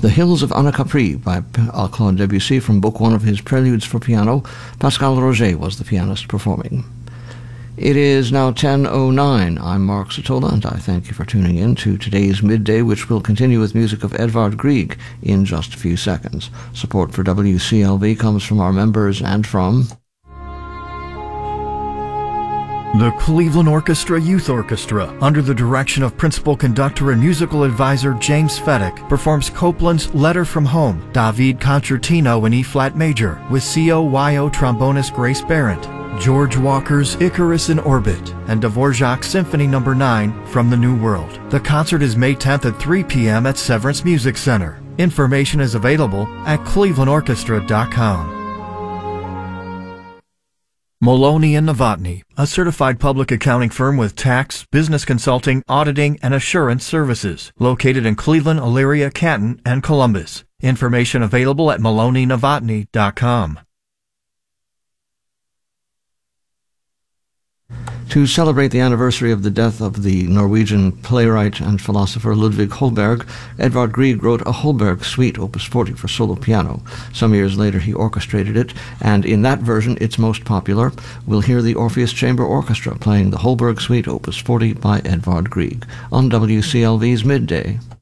The Hills of Anacapri by Claude Debussy from Book 1 of his Preludes for Piano. Pascal Roger was the pianist performing. It is now 10:09. I'm Mark Satola, and I thank you for tuning in to today's Midday, which will continue with music of Edvard Grieg in just a few seconds. Support for WCLV comes from our members and from the Cleveland Orchestra Youth Orchestra, under the direction of Principal Conductor and Musical Advisor James Fedek, performs Copland's Letter from Home, David Concertino in E-flat major, with COYO trombonist Grace Barrett, George Walker's Icarus in Orbit, and Dvorak's Symphony No. 9 from the New World. The concert is May 10th at 3 p.m. at Severance Music Center. Information is available at clevelandorchestra.com. Maloney & Novotny, a certified public accounting firm with tax, business consulting, auditing, and assurance services, located in Cleveland, Elyria, Canton, and Columbus. Information available at maloneynovotny.com. To celebrate the anniversary of the death of the Norwegian playwright and philosopher Ludvig Holberg, Edvard Grieg wrote a Holberg Suite, Opus 40, for solo piano. Some years later he orchestrated it, and in that version, its most popular, we'll hear the Orpheus Chamber Orchestra playing the Holberg Suite, Opus 40 by Edvard Grieg, on WCLV's Midday.